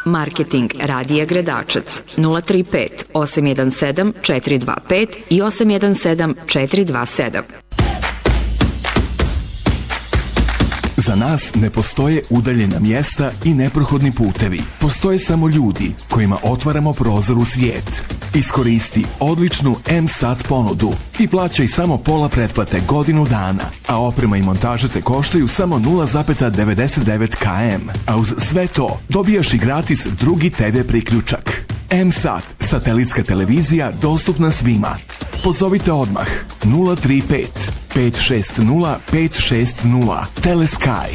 Marketing Radija Gradačac 035 817 425 i 817 427. Za nas ne postoje udaljena mjesta i neprohodni putevi. Postoje samo ljudi kojima otvaramo prozor u svijet. Iskoristi odličnu M-Sat ponudu i plaćaj samo pola pretplate godinu dana, a oprema i montaža te koštaju samo 0,99 km. A uz sve to dobijaš i gratis drugi TV priključak. M-Sat, satelitska televizija dostupna svima. Pozovite odmah 035 560 560 Telesky.